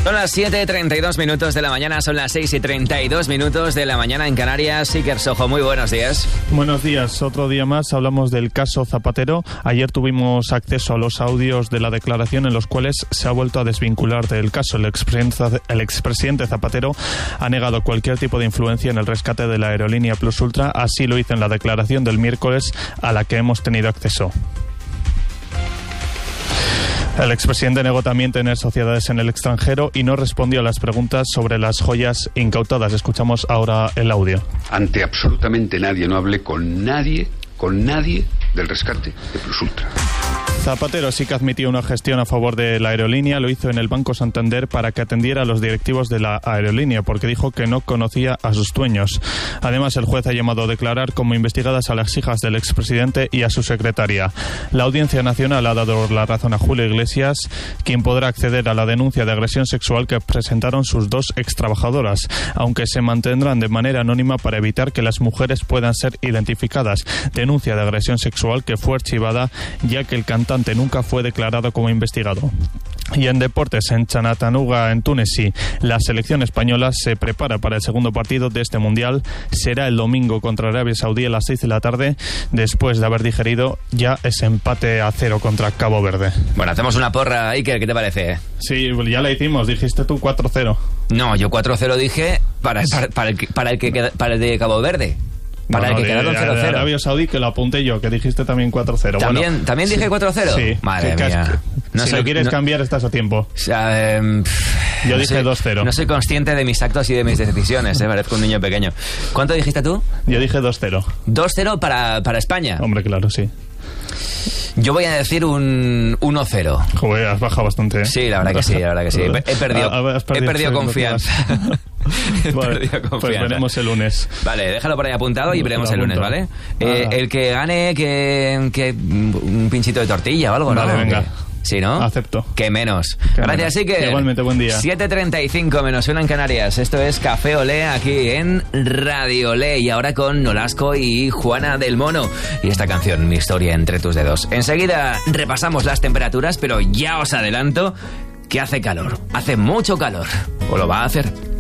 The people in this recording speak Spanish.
Son las 7:32 minutos de la mañana, son las 6:32 minutos de la mañana en Canarias. Iker Sojo, muy buenos días. Buenos días, otro día más hablamos del caso Zapatero. Ayer tuvimos acceso a los audios de la declaración en los cuales se ha vuelto a desvincular del caso. El expresidente Zapatero ha negado cualquier tipo de influencia en el rescate de la aerolínea Plus Ultra, así lo hizo en la declaración del miércoles a la que hemos tenido acceso. El expresidente negó también tener sociedades en el extranjero y no respondió a las preguntas sobre las joyas incautadas. Escuchamos ahora el audio. Ante absolutamente nadie, no hablé con nadie del rescate de Plus Ultra. Zapatero sí que admitió una gestión a favor de la aerolínea, lo hizo en el Banco Santander para que atendiera a los directivos de la aerolínea, porque dijo que no conocía a sus dueños. Además, el juez ha llamado a declarar como investigadas a las hijas del expresidente y a su secretaria. La Audiencia Nacional ha dado la razón a Julio Iglesias, quien podrá acceder a la denuncia de agresión sexual que presentaron sus dos extrabajadoras, aunque se mantendrán de manera anónima para evitar que las mujeres puedan ser identificadas. Denuncia de agresión sexual que fue archivada ya que el cantante nunca fue declarado como investigado. Y en deportes, en Chattanooga, en Tennessee, la selección española se prepara para el segundo partido de este mundial. Será el domingo contra Arabia Saudí a las 6 de la tarde, después de haber digerido ya ese empate a 0 contra Cabo Verde. Bueno, hacemos una porra, Iker, ¿qué te parece? Sí, ya la hicimos, dijiste tú 4-0. No, yo 4-0 dije para el de Cabo Verde. Para el que quedaron 0-0. Arabia Saudí, que lo apunté yo, que dijiste también 4-0. ¿También dije 4-0? Sí. Madre mía. Si lo quieres cambiar, estás a tiempo. O sea, yo dije 2-0. No soy consciente de mis actos y de mis decisiones, parezco un niño pequeño. ¿Cuánto dijiste tú? Yo dije 2-0. 2-0 para España. Hombre, claro, sí. Yo voy a decir un 1-0. Joder, has bajado bastante, ¿eh? Sí, la verdad que sí. He perdido confianza. Pues veremos el lunes. Vale, déjalo por ahí apuntado y veremos el lunes, ¿vale? El que gane, que un pinchito de tortilla o algo, ¿no? Vale, venga. Sí, ¿no? Acepto. Que menos. Gracias, Iker. Igualmente, buen día. 7:35 menos 1 en Canarias. Esto es Café Olé aquí en Radio Olé. Y ahora con Nolasco y Juana del Mono. Y esta canción, Mi historia entre tus dedos. Enseguida repasamos las temperaturas, pero ya os adelanto que hace calor. Hace mucho calor. O lo va a hacer.